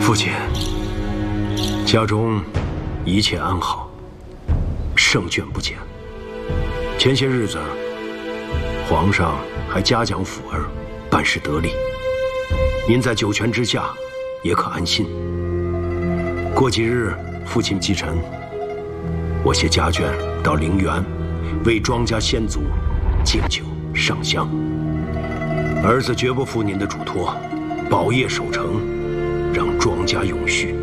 父亲，家中一切安好，胜券不减。前些日子，皇上还嘉奖辅儿办事得力，您在九泉之下也可安心。过几日，父亲祭辰，我携家眷到陵园，为庄家先祖敬酒上香。儿子绝不负您的嘱托，保业守城，让庄家永续。